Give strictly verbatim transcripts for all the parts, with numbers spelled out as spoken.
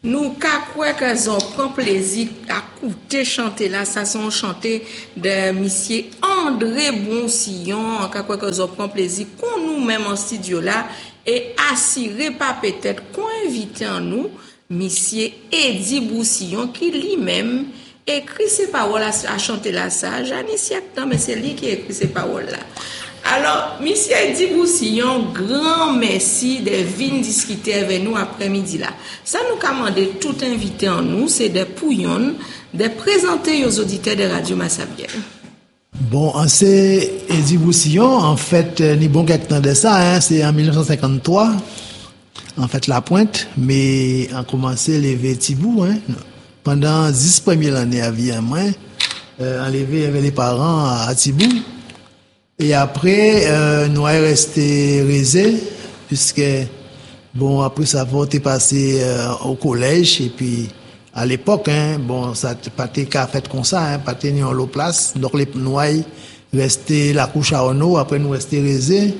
Nous, quoi que ont prend plaisir à écouter chanter là, ça sont chantés de monsieur André Bonsillon, quoi que ont prend plaisir qu'on nous même en studio là, et assuré pas peut-être qu'on invite en nous, monsieur Eddie Boussillon, qui lui-même écrit ces paroles à, à chanter là, ça, Janice Yaktan, mais c'est lui qui écrit ces paroles là. Alors, monsieur Eddie Boussillon, grand merci de venir discuter avec nous après-midi là. Ça nous commande tout invité en nous, c'est des pouillons, de présenter aux auditeurs de Radio Massabielle. Bon, c'est Eddie Boussillon, en fait, ni bon quelqu'un de ça, hein, c'est en dix-neuf cent cinquante-trois, en fait, la pointe, mais on a commencé à lever Tibou, hein, pendant dix premières années à vie à moi, euh, enlevé avec les parents à Tibou. Et après, euh, nous sommes restés Rézé, puisque, bon, après ça a été passé euh, au collège, et puis, à l'époque, hein, bon, ça n'a pas été qu'à fait comme ça, hein, pas été en l'eau place, donc les nous restés la couche à Ono, après nous restés Rézé,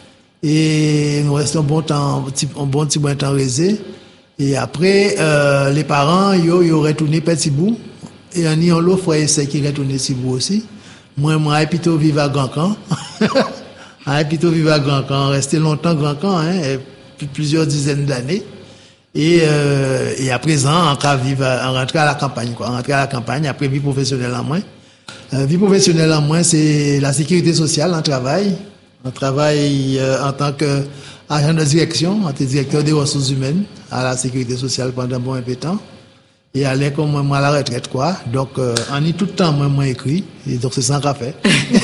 et nous restons un bon temps, un bon petit bon temps Rézé, et après, euh, les parents, ils ont retourné Petit Bout, et on y a l'autre frère c'est qui retourné Petit Bout aussi. Moi, moi, j'ai plutôt vivre à Grand Camp. J'ai plutôt vivre à Grand Camp, resté longtemps Grand Camp, hein, plusieurs dizaines d'années. Et, euh, et à présent, on va vivre, on rentre à la campagne, quoi. On rentre à la campagne, après vie professionnelle en moins. Euh, vie professionnelle en moins, c'est la sécurité sociale, on travaille. On travaille euh, en tant qu'agent de direction, en tant que directeur des ressources humaines à la sécurité sociale pendant bon un peu de temps. Et aller comme moi à la retraite, quoi. Donc, euh, on est tout le temps, moi, moi, écrit. Et donc, c'est ça qu'on fait.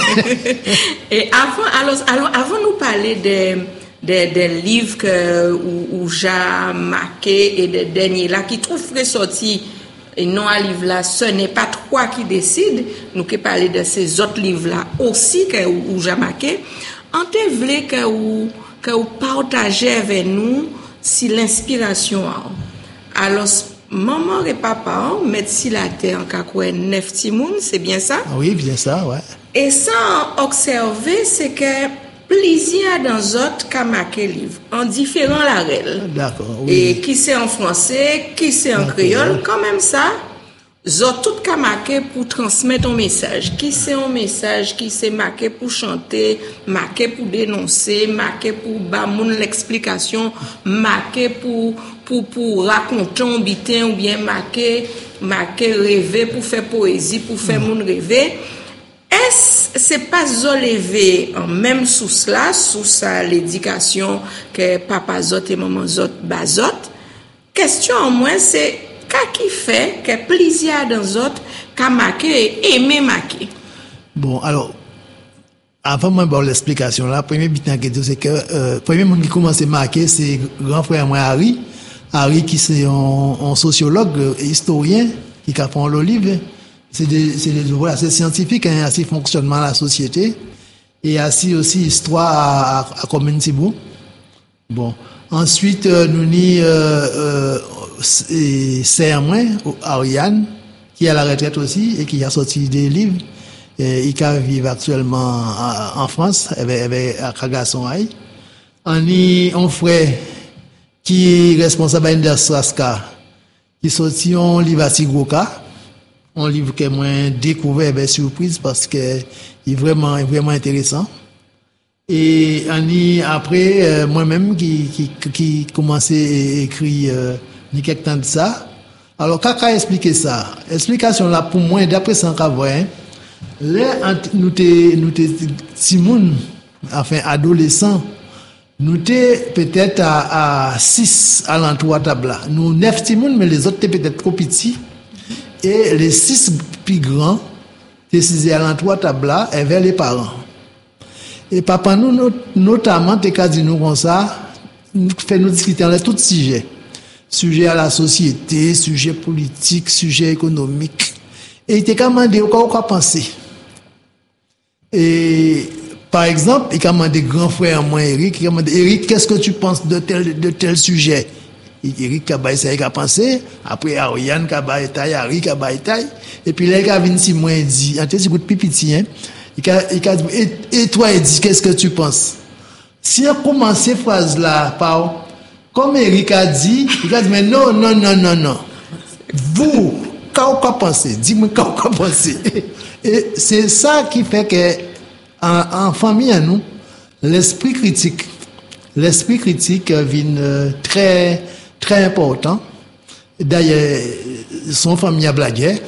Et avant, alors, alors, avant de nous parler des, des, des livres que, où, où j'ai marqué et des derniers là, qui trouvent ressortis, et non à livre là, ce n'est pas toi qui décide. Nous qui parler de ces autres livres là aussi, que, où, où j'ai marqué. On te voulait que vous, que vous partagez avec nous si l'inspiration, alors, maman et papa mettent si la terre en kakoué neuf timoun, c'est bien ça? Oui, bien ça, ouais. Et ça, observer, c'est que plaisir dans autres qu'a marqué livre, en différents larels. D'accord, oui. Et qui c'est en français, qui c'est en créole, quand même ça, zot tout qu'a marqué pour transmettre un message. Qui c'est un message, qui c'est marqué pour chanter, marqué pour dénoncer, marqué pour bamoun l'explication, marqué pour pour pour raconter un bitin ou bien marquer marquer rêver pour faire poésie, pour faire moun rêver. Est-ce c'est pas levé en même sous cela, sous ça l'éducation que papa zot et maman zot bazot. Question en moins c'est qu'est-ce qui fait que plaisir dans autres qu'a marqué et aimer marquer. Bon alors avant moi bon l'explication là, premier bitin que c'est que euh, premier monde qui commence à marquer c'est grand frère moi Harry. Harry qui c'est un, un sociologue et historien qui a fait un livre. C'est des c'est des voilà, c'est scientifique hein, assez fonctionnement de la société et assez aussi histoire à, à, à commune Tibou. Bon, ensuite euh, nous ni euh, euh, c'est à moi Ariane qui est à la retraite aussi et qui a sorti des livres et il qui vit actuellement en France avec avec à Kagasson-Aï. On y un frère qui est responsable d'Inderstraska, qui sorti un livre à Tigroka, un livre que moi découvert avec surprise parce que il est vraiment est vraiment intéressant. Et on après euh, moi-même qui qui qui commençait à écrire euh, ni quelque temps de ça. Alors quand qu'a expliqué ça, explication là pour moi d'après ça qu'a voir, là nous té nous té Simone enfin adolescent. Nous t'es peut-être à, à six à l'entour table là. Nous neuf timoun, mais les autres t'es peut-être trop petits. Et les six plus grands, t'es six à l'entour table là, et vers les parents. Et papa nous, notamment, t'es qu'à dire nous comme ça, nous fait nous discuter dans tout sujet. Sujet à la société, sujet politique, sujet économique. Et il t'est qu'à demander quoi, quoi penser. Et, par exemple, il a demandé grand frère moi Eric, il a demandé Eric, qu'est-ce que tu penses de tel de tel sujet? Eric a baissé ça il a pensé, après Ariane a baissé taille, Eric a baissé taille et puis là il a venu si moi dit, en fait c'est good pipiti hein. Il a il a dit et, et toi il dit qu'est-ce que tu penses? Si on commence cette phrase là par comme Eric a dit, il a dit, mais non, non, non, non, non. Vous, quand vous pensez, dis-moi quand vous pensez. Et c'est ça qui fait que, en, en famille, à nous, l'esprit critique, l'esprit critique vient euh, très, très important. D'ailleurs, son famille a blagué.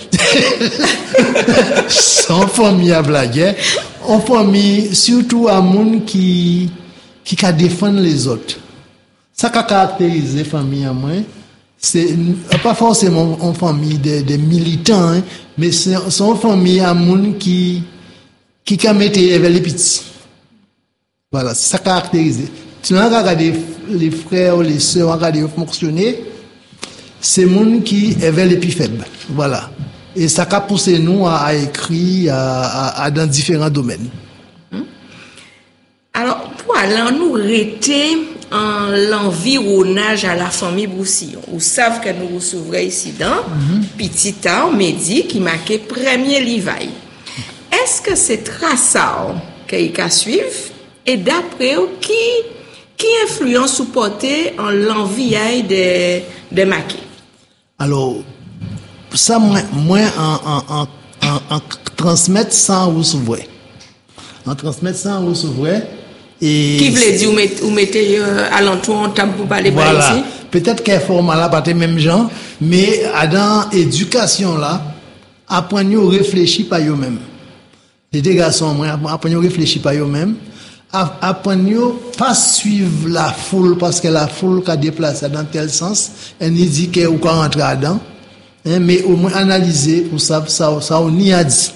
Son famille a blagué. En famille, surtout à monde qui, qui a défendre les autres. Ça qui caractérise les familles à moi, c'est pas forcément en famille des de militants, hein, mais c'est en famille à monde qui, qui a mettre les petits. Voilà, c'est ça qui caractérise. Tu n'as pas regardé les frères ou les sœurs, regarder fonctionner. C'est monde qui est vers les plus faibles. Voilà. Et ça a poussé nous à, à écrire à, à, à dans différents domaines. Alors, pour aller nous arrêter en l'environnage à la famille Broussillon, vous savez que nous recevons ici dans mm-hmm. Petit Tard, Medi, qui marquait premier Livaille. Est-ce que c'est Trassard qu'il a suivre et d'après qui, qui influence ou porter en l'envie de, de marquer? Alors, ça, moi, moi en, en, en, en, en transmettre sans recevoir. En transmettre sans recevoir. Et qui voulait dire, vous mettez euh, alentour en table pour parler voilà. Par ici? Peut-être qu'elle forme là, pas les mêmes gens, mais dans l'éducation là, apprendre à réfléchir par eux-mêmes. Les deux garçons, moi, apprendre à réfléchir par eux-mêmes. Apprendre pas suivre la foule parce que la foule qui a déplacé dans tel sens, elle nous dit qu'elle va rentrer dedans, hein, mais au moins analyser pour ça, ça, ça on y a dit.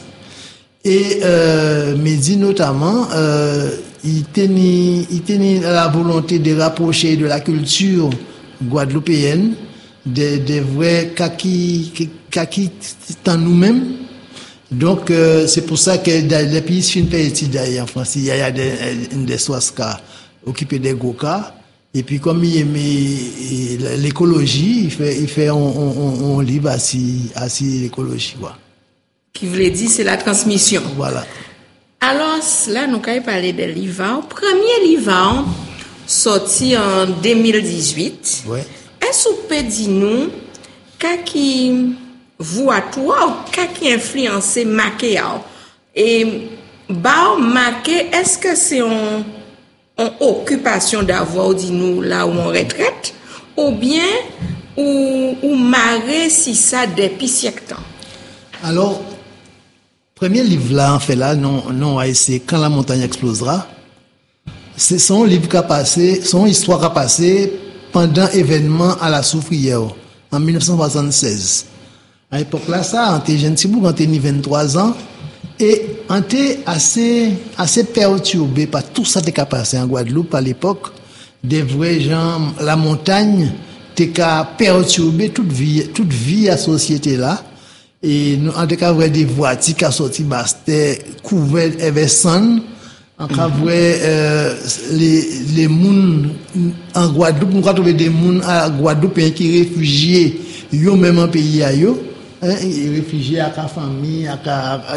Et euh, Medi notamment, euh, il tenait, il tenait la volonté de rapprocher de la culture guadeloupéenne, des de vrais kaki, kaki dans nous-mêmes. Donc, euh, c'est pour ça que les pays font une petite d'ailleurs en France. Il y a des, des soiskas occupés des gokas. Et puis, comme il aimait l'écologie, il fait, il fait, on, on, on livre assis, assis l'écologie, quoi. Qui voulait dire, c'est la transmission. Voilà. Alors, là, nous allons parler de l'Ivan. Premier Livan, sorti en deux mille dix-huit. Ouais. Est-ce que vous pouvez dire nous, qu'est-ce qui vous à toi, qu'est-ce qui influence Maké? Et, bah, Maké, est-ce que c'est une, une occupation d'avoir, dit nous, là où on retraite, ou bien, ou, ou marrer si ça depuis siècle temps? Alors, premier livre là, en fait là, non, non, c'est Quand la montagne explosera. C'est son livre qui a passé, son histoire qui a passé pendant événement à la Soufrière, en mille neuf cent soixante-seize. À l'époque là, ça, on était jeune, si vous, on était vingt-trois ans, et on était assez, assez perturbé par tout ça qui a passé en Guadeloupe à l'époque. Des vrais gens, la montagne, t'es qu'à perturber toute vie, toute vie à la société là. Et nous, en tout cas, des voitures qui sont sorties, bah, c'était couvert avec sang. En tout cas, euh, les, les mouns en Guadeloupe, nous avons trouvé des mouns à Guadeloupe qui réfugiés, yo même en pays à yo, hein, réfugiés à la famille, à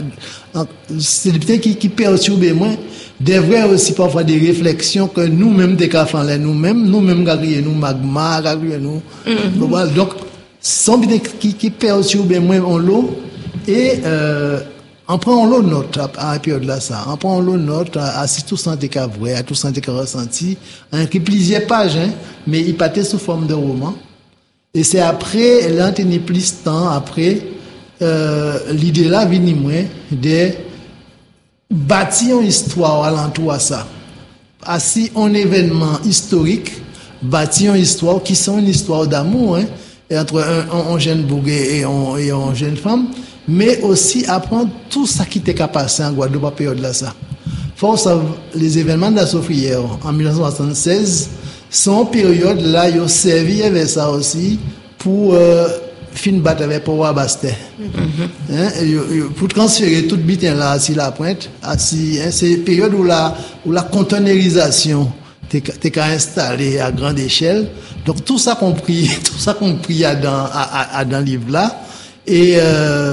la, c'est des petits qui, qui perturbent moi. Des vrais aussi parfois des réflexions que nous-mêmes, des cas nous-mêmes, nous-mêmes, nous, magma, nous, mm-hmm. Donc, sont qui qui perturbe moins en l'eau et euh, on prend l'eau note à la période là ça on prend l'eau note à, à si tout santé qu'a vrai à tout santé qu'a ressenti en qui plusieurs pages hein, mais il partait sous forme de roman et c'est après là tenir plus temps après euh, l'idée là vient moins de bâtir une histoire alentour à ça assis un événement historique bâtir une histoire qui sont une histoire d'amour hein, et entre un, un jeune bourguet et un, et un jeune femme, mais aussi apprendre tout ça qui était passé en Guadeloupe à période là ça. Force les événements de la Soufrière en mille neuf cent soixante-seize sont période là ils ont servi avec ça aussi pour euh, fin battre avec Power Bastet. Mm-hmm. Hein, et, et, pour transférer toute bitin là à la pointe, à si, hein, c'est période où la où la conteneurisation t'es qu'à installer à grande échelle. Donc tout ça compris, tout ça compris à dans à, à, dans le livre là et euh,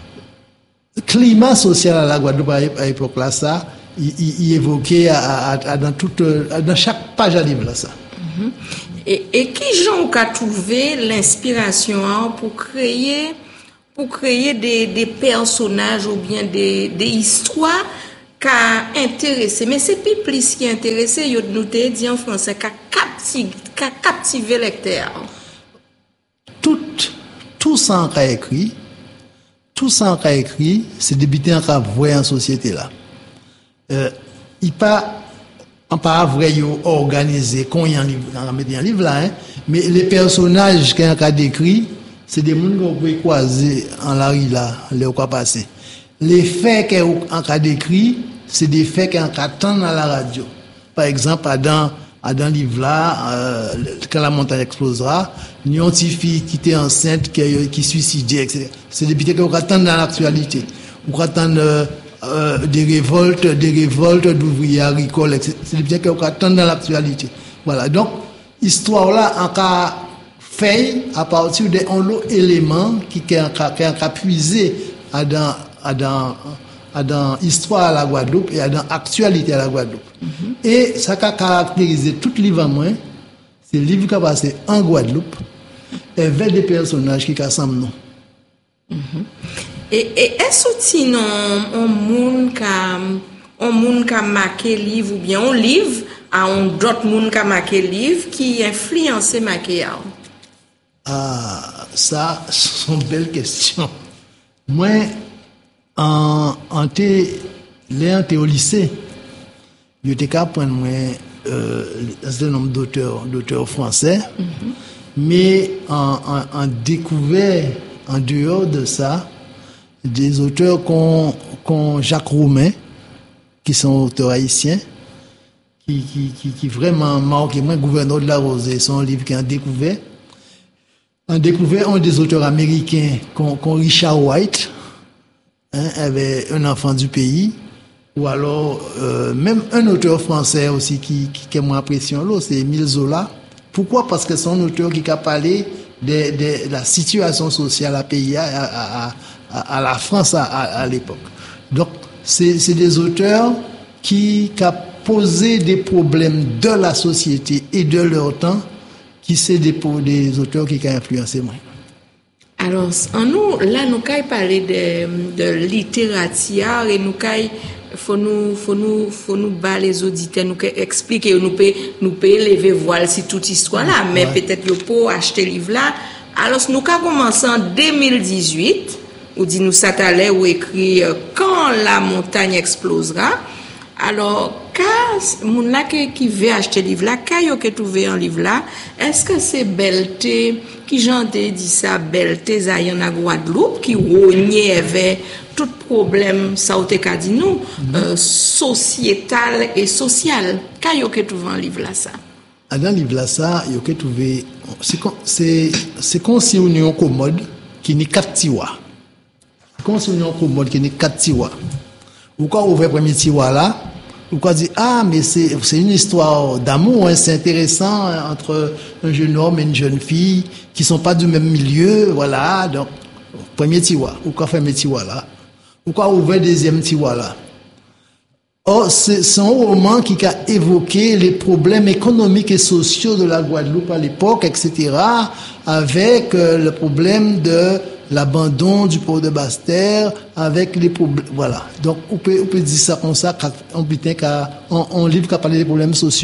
climat social à la Guadeloupe à l'époque là ça, il, il, il évoquait à, à, à dans toute dans chaque page à livre là ça. Mm-hmm. Et, et qui j'en a trouvé l'inspiration hein, pour créer, pour créer des, des personnages ou bien des, des histoires qui ont intéressé. Mais c'est plus plus qui intéressé, yo nous te dit en français, qui a captivé, qui a captivé le lecteur. Tout, tout ça qu'a écrit, tout ça qu'a écrit, c'est des butins qu'a voyé en société là. Euh, il pas en pas vrai organisé qu'on y en livre dans mettre un livre là hein, mais les personnages qu'il a décrit c'est des monde qu'on peut croiser en la rue là les quoi passer les faits qu'il a décrit c'est des faits qu'on attend dans la radio par exemple dans dans livre là euh, quand la montagne explosera une petite fille qui était enceinte qui qui suicidée et cetera c'est des bêtises qu'on attend dans l'actualité on attend euh, Euh, des révoltes, des révoltes d'ouvriers agricoles, et cetera. C'est des biens qu'on attend dans l'actualité. Voilà. Donc, histoire là, on a fait à partir d'un lot élément qui a puisé à dans, à dans, à dans histoire à la Guadeloupe et à dans actualité à la Guadeloupe. Mm-hmm. Et ça a caractérisé tout livre à moi, c'est le livre qui a passé en Guadeloupe, avec des personnages qui ressemblent non. Mm-hmm. Et, et est-ce que non un monde qui un monde qui a marqué livre ou bien un livre à un d'autres monde qui a marqué livre qui influencé marqué à ah ça c'est une belle question. Moi en en té les au lycée j'étais capable prendre moi euh, un certain nombre d'auteurs d'auteurs français mm-hmm. mais en en, en découvert en dehors de ça des auteurs comme, comme Jacques Roumain, qui sont auteurs haïtiens, qui, qui, qui, qui vraiment marqué moi, Gouverneur de la Rosée, son livre qui a découvert. On a découvert un des auteurs américains, comme, comme Richard White, hein, avec Un enfant du pays, ou alors, euh, même un auteur français aussi qui, qui, qui est moins apprécié, c'est Émile Zola. Pourquoi? Parce que c'est un auteur qui a parlé de, de, de la situation sociale à pays, à, à, à à la France à, à, à l'époque. Donc, c'est, c'est des auteurs qui, qui ont posé des problèmes de la société et de leur temps, qui c'est des, des auteurs qui ont influencé moi. Alors, en nous, là, nous avons parlé de, de littérature et nous avons faut nous faut nous faut nous bas les auditeurs nous expliquer nous peut nous peut lever voile si toute histoire là mais ouais. Peut-être yo pour acheter livre là alors nous avons commencé en deux mille dix-huit ou dit nous ça t'allait ou écrit euh, quand la montagne explosera. Alors quand mon là qui veut acheter livre là quand yo que trouver un livre là est-ce que c'est Belté qui j'entends dit ça Belté ça y en a Guadeloupe qui rogné avec tout problème ça ou te ka dit nous mm-hmm. euh, sociétal et social quand yo que trouver un livre là ça dans livre là ça yo que trouver c'est c'est c'est comme si on est commode qui ni quatre tiroirs comme si on commode qui n'est quatre tiroirs. Ou quand ouvre le premier tiroir là, ou quand dit ah mais c'est c'est une histoire d'amour, hein, c'est intéressant hein, entre un jeune homme et une jeune fille qui sont pas du même milieu, voilà. Donc premier tiroir, ou quand ferme le tiroir là, ou quand ouvre le deuxième tiroir là. Oh, c'est, c'est un roman qui a évoqué les problèmes économiques et sociaux de la Guadeloupe à l'époque, et cetera, avec euh, le problème de l'abandon du port de Basse-Terre, avec les problèmes, voilà. Donc, on peut, on peut dire ça comme ça, on peut on, on livre qui a parlé des problèmes sociaux.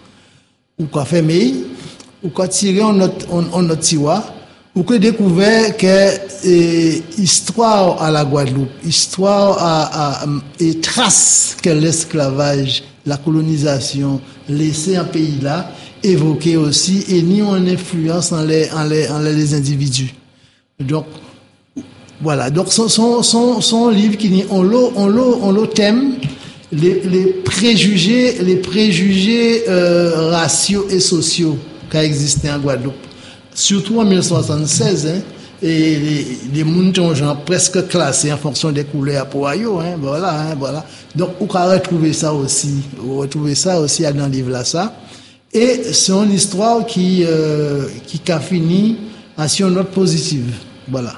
Ou quoi fermer, ou quoi tirer en notre, en, en notre tiroir, ou quoi découvrir que, eh, histoire à la Guadeloupe, histoire à, à, et trace que l'esclavage, la colonisation, laissé un pays là, évoqué aussi, et ni en influence en les, en les, en les individus. Donc, voilà. Donc, son, son, son, son livre qui dit, on l'o, on l'o, on l'o thème, les, les préjugés, les préjugés, euh, raciaux et sociaux qui existé en Guadeloupe. Surtout en mille neuf cent soixante-seize, hein, et les, les moutons gens presque classés en fonction des couleurs pour ayo, hein, voilà, hein, voilà. Donc, on peut retrouver ça aussi, on retrouver ça aussi dans le livre là, ça. Et c'est une histoire qui, euh, qui a fini sur une note positive. Voilà.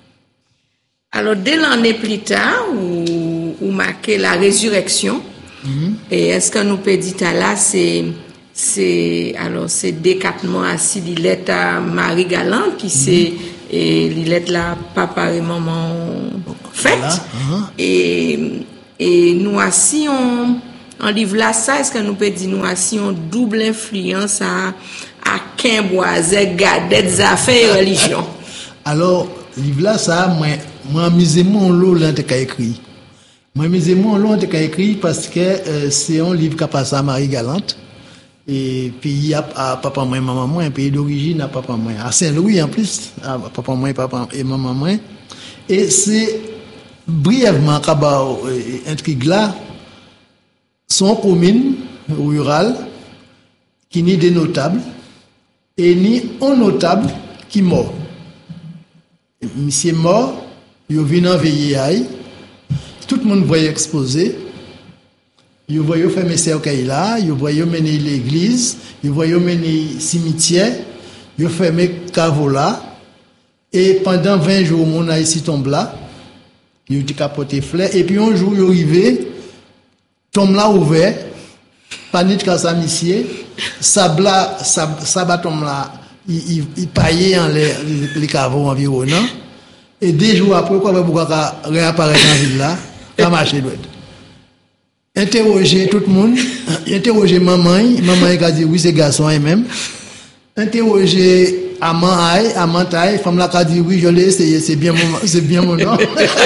Alors, dès l'année plus tard, où, où marquait la résurrection, mm-hmm. et est-ce que nous peut dire là, c'est c'est alors c'est décatement assis Lilette à Marie Galante qui c'est et Lilette là papa et maman fait Voilà. Uh-huh. et et nous assis on en livre là ça est-ce que nous peut dire nous assis on double influence à à Quimboiset garder des affaires religion. Alors livre là ça moi moi amusément l'eau là t'as écrit. Moi amusément l'eau t'as écrit parce que euh, c'est un livre qui passe à Marie Galante. Et pays à, à papa moi maman moi un pays d'origine à papa moi à Saint-Louis en plus à papa moi papa et maman moi et c'est brièvement qu'aba intrigue là son commune rurale qui ni des notables et ni un notable qui mort monsieur mort il vient veiller aïe tout le monde voyait exposé. Vous voyez faire mes cercueils là, vous voyez mener l'église, vous voyez mener cimetière, vous fait mes caveaux là, et pendant vingt jours, mon a ici tombe là, vous dit capoté fleur, et puis un jour, vous arrivez, tombe là ouvert, panique quand ça missier, sabla, sab, sabat tombe là, il, il, il paillait en les, les, les caveaux environnants, et deux jours après, quoi, vous pouvez réapparaître dans la ville là, ça marche l'autre. Interroger tout le monde, interroger maman, maman a dit oui c'est garçon et même. Interroger amant aïe, amant aïe, femme là a dit oui je l'ai essayé, c'est bien mon, c'est bien mon nom.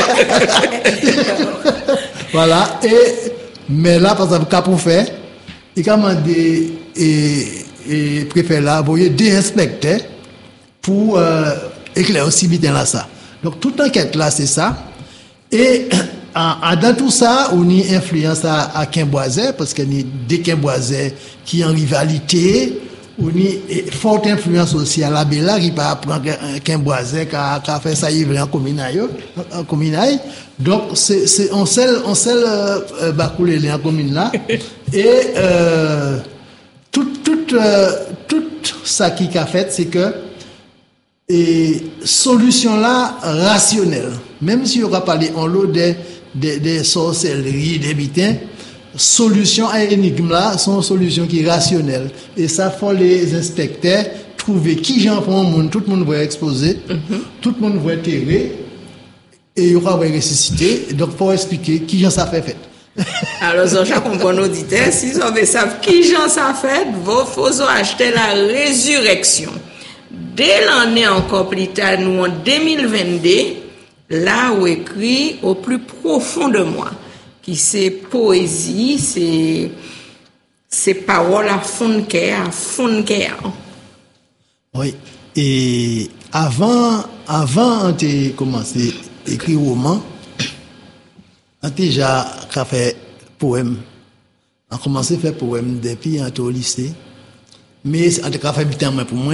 Voilà, et mais là par exemple qu'a pour faire, il a demandé et et préfet là, voyez deux inspecteurs pour euh, éclairer aussi bien là ça. Donc toute enquête là c'est ça et en, dans tout ça, on y influence à, à Quimboiset, parce qu'il y a des Quimboiset qui en rivalité, on y forte influence aussi à la Bella qui va apprendre Quimboiset, qui a, qui a fait ça en communaille, en communaille. Donc, c'est, c'est, on sait, on sait, euh, bacouler les en commune là. Et, euh, tout, tout, euh, tout ça qui a fait, c'est que, et solution là, rationnelle. Même si on va parler en lot des, des, des sorcelleries, des bitins, solution à l'énigme là, sont solutions qui rationnelles. Et ça, faut les inspecteurs trouver qui j'en prend le monde, tout le monde va exposer, mm-hmm. tout le monde va terrer, et il y aura ressusciter. Donc, pour expliquer qui j'en ça fait fait. Alors, je comprends nos auditeurs, si vous savez qui j'en ça fait, vous faut acheter la résurrection. Dès l'année encore plus tard, nous en deux mille vingt-deux, là où écrit au plus profond de moi, qui c'est poésie, c'est c'est parole à fond de cœur, à fond de cœur. Oui. Et avant, avant de commencer à écrire roman, on a déjà fait poème. On a commencé à faire poème depuis on était au lycée. Mais en tout cas, fait huit ans pour moi.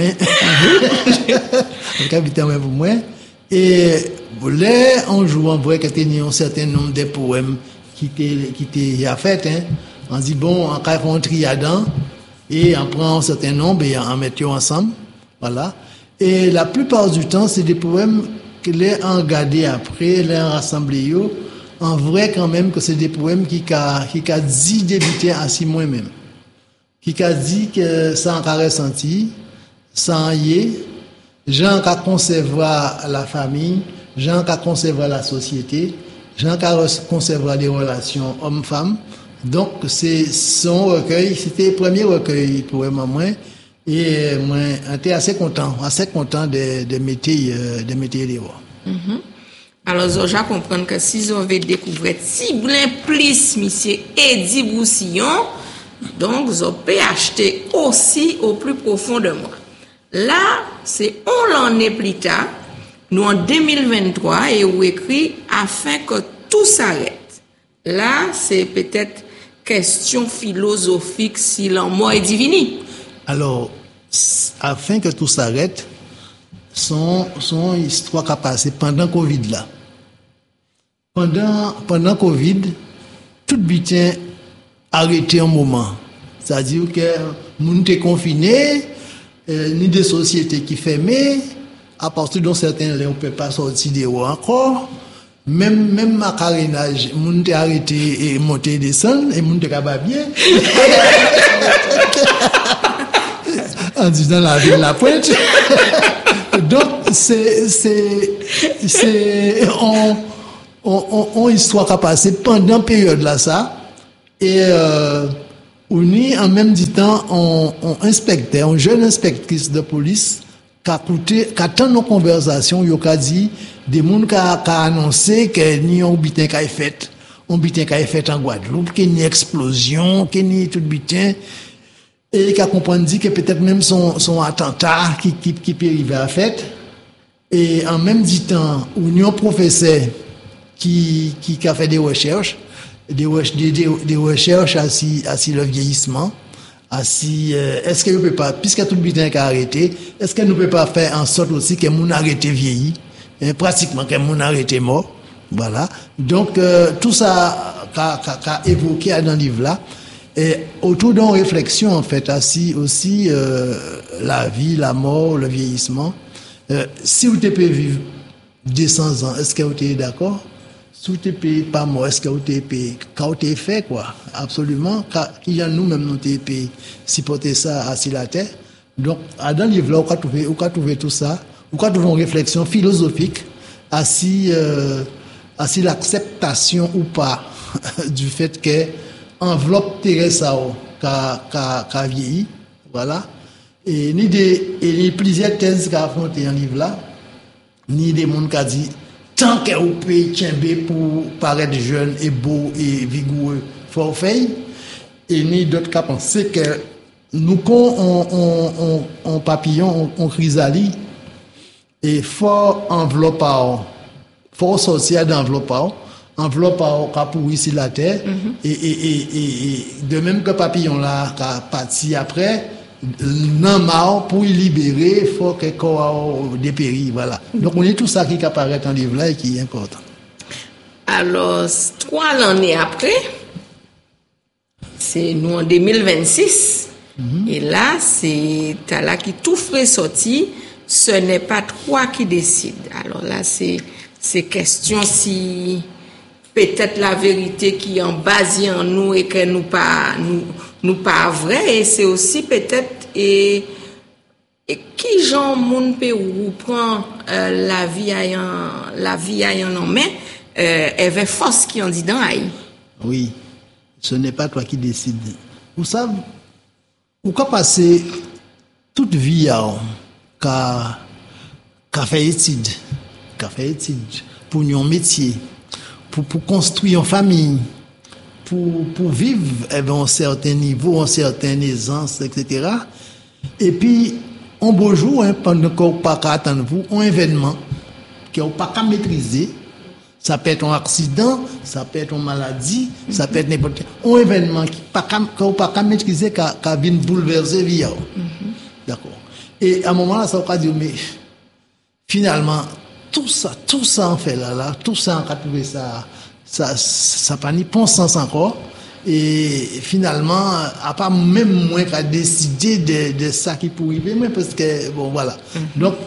En tout cas, huit ans pour moi. Et là, on joue en vrai qu'il y a un certain nombre de poèmes qui étaient qui étaient faits. Hein. On dit, bon, on fait un triadan et on prend un certain nombre et on met tout ensemble. Voilà. Et la plupart du temps, c'est des poèmes que les ont gardés après, les ont rassemblés. En vrai, quand même, que c'est des poèmes qui ont qui a dit débuter à six mois même. Qui a dit que ça en a ressenti, ça en y est, gens qui concevoir la famille, gens qui concevoir la société, gens qui concevoir les relations hommes-femmes. Donc, c'est son recueil, c'était le premier recueil pour moi, et moi, j'étais assez content, assez content de, de mettre, de mettre les voix. Mm-hmm. Alors, je comprends que si vous avez découvert si bien plus, monsieur Eddie Broussillon, donc, vous pouvez acheter aussi au plus profond de moi. Là, c'est on l'année plus tard, nous en deux mille vingt-trois, et où écrit afin que tout s'arrête. Là, c'est peut-être question philosophique si l'amour est divini. Alors, afin que tout s'arrête, son, son histoire qui a passé pendant Covid là. Pendant, pendant Covid, tout butin arrêté un moment. C'est-à-dire que nous sommes confinés, euh, ni des sociétés qui ferment, à partir d'un certain lieu, on ne peut pas sortir dehors encore. Même, même macarénage, moun te arrêté et monté et descendre, et moun te capable bien. En disant la ville la pointe. Donc, c'est, c'est, c'est, on, on, on, on histoire qui a passé pendant période là, ça. Et, euh, on y, en même temps, on, on inspectait, un jeune inspectrice de police, qui a coûté, qui a tant nos conversations, il a dit, des gens qui a annoncé que ni un bitin qui a fait, un bitin qui a fait en Guadeloupe, qu'il y a une explosion, qu'il y a tout bitin, et qui a compris que peut-être même son, son attentat qui, qui, qui peut arriver à fait. Et en même temps, il y a un professeur qui, qui, qui a fait des recherches, des, des, des, des recherches à si, à si le vieillissement, à si, euh, est-ce qu'il ne peut pas, puisque tout le bitin qui a arrêté, est-ce qu'elle ne peut pas faire en sorte aussi que mon arrêté vieilli, et pratiquement que mon arrêté mort, voilà. Donc, euh, tout ça qu'a, qu'a, qu'a évoqué dans le livre là, et autour d'une réflexion, en fait, assis aussi, euh, la vie, la mort, le vieillissement, euh, si vous pouvez vivre deux cents ans, est-ce que vous êtes d'accord? Si vous n'êtes pas mort, est-ce que vous êtes quand vous êtes fait, quoi? Absolument. Il y a nous-mêmes, nous avons supporter ça assis la terre. Donc, dans le livre-là, vous pouvez trouver, trouver tout ça. Vous pouvez trouver une réflexion philosophique assis, euh, assis l'acceptation ou pas du fait que enveloppe terrestre qu'a qu'a vieilli, voilà. Et ni des, et ni plusieurs thèses qu'a affronté dans le livre-là, ni des monde qui a dit tant que vous pouvez tienber pour paraître jeune et beau et vigoureux, faut faire. Et ni d'autres qui pensé que nous, quand on, on, on, on papillon, on, on chrysalide, et faut enveloppe, faut sortir d'enveloppe, enveloppe qui a pourri sur la terre, mm-hmm. et, et, et, et, et de même que papillon là, qui a parti après, non mal pour y libérer, il faut que corps dépérit, voilà. Donc on est tout ça qui apparaît dans le livre là et qui est important. Alors trois années après, c'est nous en deux mille vingt-six, mm-hmm. et là c'est t'as là qui tout frais sorti, ce n'est pas toi qui décide. Alors là c'est c'est question si peut-être la vérité qui est en base en nous et que nous pas nous nous pas vrai, et c'est aussi peut-être et, et qui genre moun peut ou prend euh, la vie ayant la vie ayant en main euh, avec force qui en dit dans aïe. Oui, ce n'est pas toi qui décides. Vous savez, ou qu'a passé toute vie à qu'a qu'a fait étude, qu'a fait étude pour un métier, pour pour construire une famille. Pour, pour vivre à un certain niveau, un certain aisance, et cetera. Et puis, un beau jour, hein, pendant qu'on n'a pas qu'à attendre vous, un événement qu'on n'a pas qu'à maîtriser, ça peut être un accident, ça peut être une maladie, mm-hmm. ça peut être n'importe quel. Un événement qu'on n'a pas qu'à maîtriser, qui a vient bouleverser la vie. Mm-hmm. D'accord. Et à un moment là, ça va dire, mais finalement, tout ça, tout ça en fait là, là, tout ça, on a trouvé ça. Ça, ça pas ni bon sens encore. Et finalement, à part même moi qui a décidé de, de ça qui pourrait arriver, mais parce que, bon, voilà. Mm-hmm. Donc,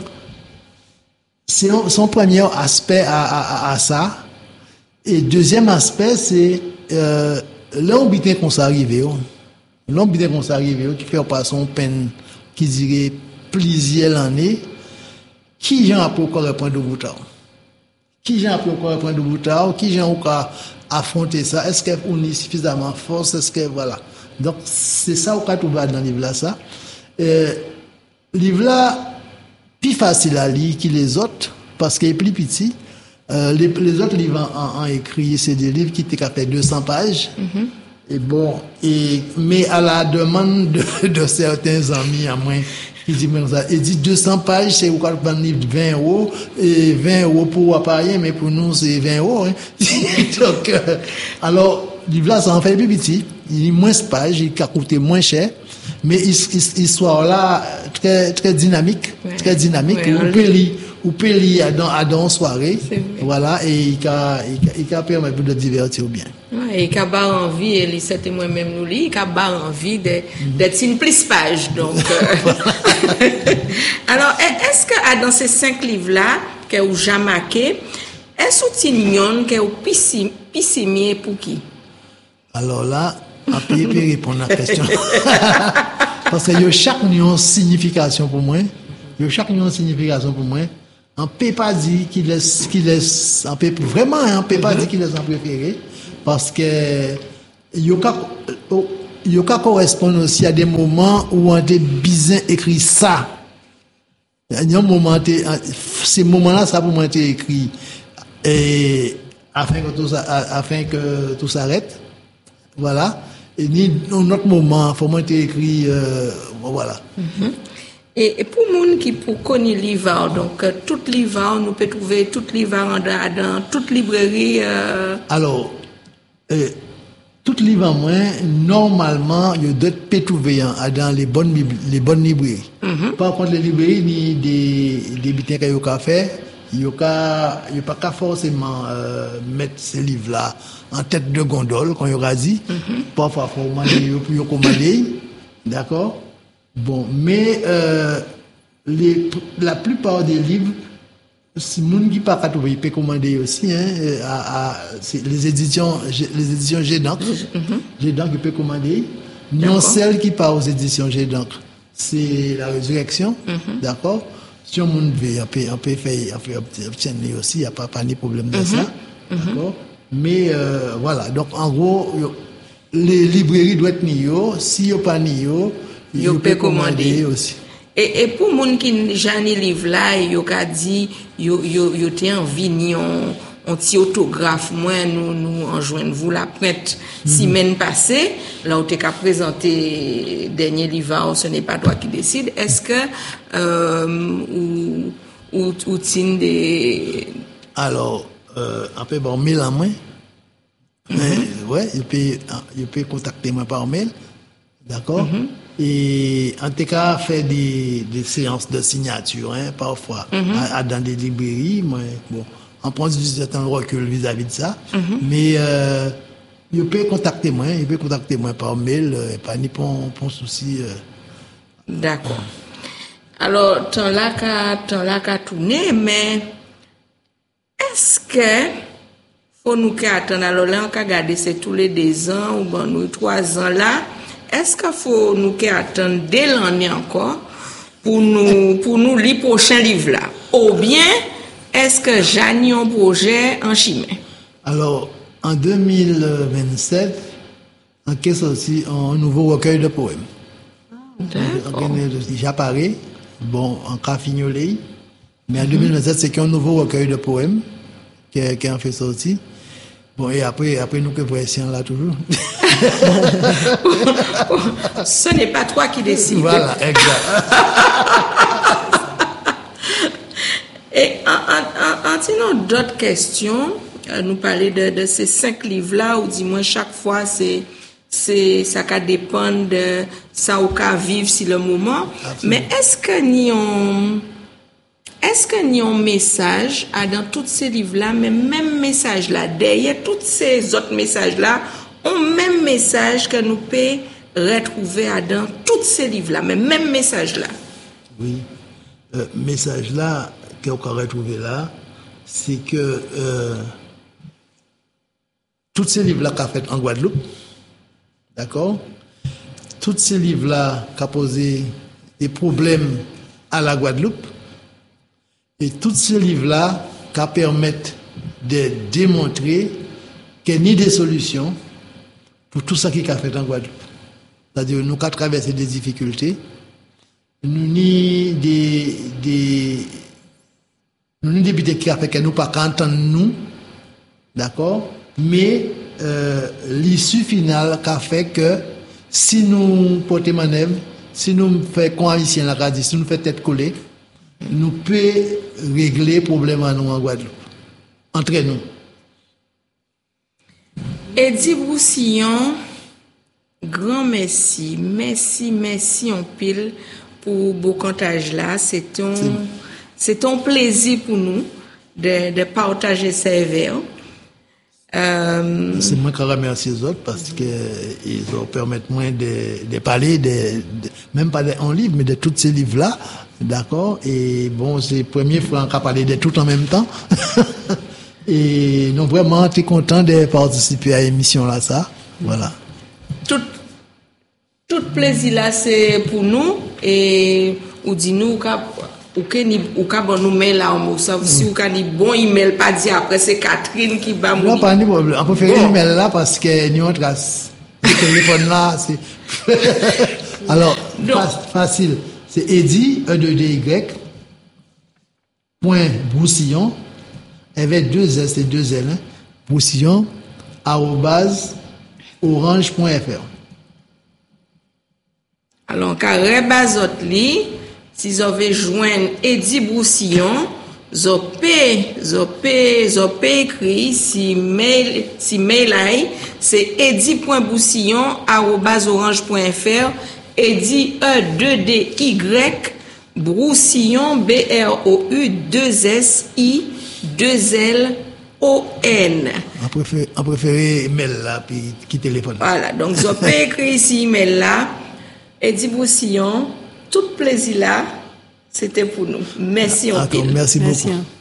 c'est un, son premier aspect à, à, à ça. Et deuxième aspect, c'est, euh, l'ambition qu'on s'est arrivé, l'ambition qu'on s'est arrivé, qui fait passer son peine, qui dirait plusieurs années, qui j'en a pour correspondre de bouton? Qui j'en peut encore prendre de bouteille, qui j'en encore affronter ça, est-ce qu'on est suffisamment force, est-ce que voilà. Donc c'est ça qu'on trouve dans le livre là ça. Euh, livre là plus facile à lire que les autres parce qu'il est plus petit. Euh, les, les autres livres en, en écrit, c'est des livres qui étaient fait deux cents pages. Mm-hmm. Et bon, et mais à la demande de, de certains amis à moi, il dit, il dit deux cents pages, c'est au cas de livre de vingt euros, et vingt euros pour appareil, mais pour nous, c'est vingt euros, hein. Donc, euh, alors, le livre là, ça en fait plus petit. Il y a moins de pages, il a coûté moins cher, mais histoire là, très, très dynamique, ouais. très dynamique, ouais, on peut lire, on peut lire dans, à dans soirée, voilà, et il a, il a permis de divertir bien. Ouais, et il a pas envie, et c'était moi-même nous lire, il a pas envie de, mm-hmm. d'être une plus page, donc, euh... Alors, est-ce que dans ces cinq livres-là, que vous avez marqué, Est-ce que tu as que pissimie pour qui? Alors là, on peut répondre à la question. Parce que yo chaque nuance signification pour moi. Yo chaque nuance signification pour moi. On peut pas dire qu'il laisse, qu'il laisse, on peut vraiment, on peut pas dire qu'il laisse en préféré. Parce que yo yo correspond aussi à des moments où on a bien écrit ça. Il y a un moment, ces moments-là, ça pour moi été écrit et afin que tout ça, afin que tout s'arrête. Voilà. Et ni un autre moment, faut moi été écrit, euh, voilà. Mm-hmm. Et, et pour moun qui pour connaître l'Ivar, donc euh, toute l'Ivar, nous peut trouver toute l'Ivar dans, dans toute librairie. Euh... Alors, euh, toute l'Ivar, moi, normalement, il doit être trouver dans les bonnes les bonnes librairies. Mm-hmm. Par contre, les librairies ni des des bitins qu'il y a fait, il y a il y a pas forcément euh, mettre ces livres là en tête de gondole quand il y aura dit. Mm-hmm. Parfois, faut commander pour commander, d'accord. Bon, mais euh, les, la plupart des livres, si moun qui pas trouver, il peut commander aussi, hein, à, à les éditions, les éditions G-Dank, mm-hmm. G-Dank il peut commander. Non, celle qui part aux éditions G-Dank, c'est la Résurrection, mm-hmm. d'accord. Si on moun veut, on peut, on peut faire, on peut obtenir aussi, il n'y a pas, pas de problème de mm-hmm. ça, d'accord. Mm-hmm. Mais euh, voilà, donc en gros, yo, les librairies doivent être nio, si yo pas nio, yo peut commander aussi. Et, et pour moun qui jani livre là, yo ka dit yo yo yo te envie ni on on ti autographe moi nous nous enjoindre vous la prête mm-hmm. semaine passée là où tu as présenté dernier livre, ce n'est pas toi qui décide. Est-ce que euh, ou ou ou tin des alors euh, un peu bon mail à moi. Mm-hmm. Ouais, il peut il peut contacter moi par mail. D'accord? Mm-hmm. Et en tout cas, faire des, des séances de signature, hein, parfois, mm-hmm. à, à, dans des librairies. Moi, bon, on prend un certain recul vis-à-vis de ça. Mm-hmm. Mais, euh, il peut contacter moi, il peut contacter moi par mail, euh, pas ni pour, pour souci. Euh. D'accord. Alors, tant là qu'à, tant là qu'à tourner, mais, est-ce que, faut nous qu'attendre, alors là, on peut garder c'est tous les deux ans, ou bon, nous, trois ans là, est-ce qu'il faut nous attendre dès l'année encore pour nous, pour nous lire prochain livre là? Ou bien, est-ce que j'ai un projet en chimie? Alors, en deux mille vingt-sept, on a sorti un nouveau recueil de poèmes. D'accord. J'apparais, bon, en cas fignolé, mais en deux mille vingt-sept, c'est qu'un nouveau recueil de poèmes qui est en fait sorti. Bon, et après, après nous que voyons là toujours. Ce n'est pas toi qui décides. Voilà, exact. Et en, en, en tenant d'autres questions, euh, nous parler de, de ces cinq livres-là, ou dis-moi chaque fois, c'est, c'est, ça va dépendre de ça ou qu'à vivre si le moment. Absolument. Mais est-ce que n'y on, est-ce que n'y a un message à dans tous ces livres-là, mais même message-là, derrière tous ces autres messages-là, un même message que nous pouvons retrouver à dans tous ces livres-là, mais même message-là. Oui, euh, message-là qu'on peut retrouver là, c'est que euh, tous ces livres-là qu'a fait en Guadeloupe, d'accord, tous ces livres-là qu'a posé des problèmes à la Guadeloupe, et tous ces livres-là qui permettent de démontrer qu'il n'y a ni des solutions pour tout ça qui a fait en Guadeloupe. C'est-à-dire, nous avons traversé des difficultés, nous ni des, des, nous ni des bidets qui a fait que nous pas entendre nous, d'accord, mais euh, l'issue finale qui a fait que si nous portons manœuvre, si nous faisons coalition la radio, si nous faisons tête collée, nous pouvons régler le problème à nous en Guadeloupe. Entre nous. Eddie Broussillon, grand merci. Merci, merci en pile pour beau comptage là. C'est un, c'est un plaisir pour nous de, de partager ces verres. Euh... C'est moi qui remercie les autres parce qu'ils ont permis moi de, de parler, de, de, même pas d'un livre, mais de tous ces livres-là. D'accord? Et bon, c'est la première fois qu'on a parlé de tout en même temps. Et nous vraiment très contents de participer à l'émission là, ça. Voilà. Tout, tout plaisir là, c'est pour nous. Et ou dit nous, ou que ni ou ka bon nous mail là, on ça si ou ka ni bon email pas dire après c'est Catherine qui va Non, pas de problème. On préfère bon. Email là parce que nous on trace. Le téléphone là, c'est. Alors, facile. C'est Eddy, E deux D Y, point Broussillon, avec deux S et deux L, hein, Broussillon, arrobase, orange point F R. Alors, quand rebazot li, si vous avez joint Eddy Broussillon, vous pouvez, vous pouvez, vous pouvez écrire si mail, si mail là, c'est eddy point broussillon arobase orange point F R, Eddy E deux D Y, Broussillon B R O U deux S I deux L O N. On préfère, on préfère email là, puis qui téléphone. Voilà, donc vous pouvez écrire ici email là, Eddy Broussillon, tout plaisir là, c'était pour nous. Merci, ah, en pile. Merci beaucoup. Merci.